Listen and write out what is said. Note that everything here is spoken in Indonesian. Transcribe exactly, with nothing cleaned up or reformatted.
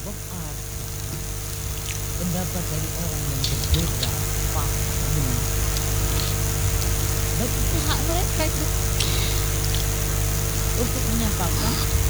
pop art, pendapat dari orang yang berbeda paham dengan kita. Dan itu hak mereka itu untuk menyatakan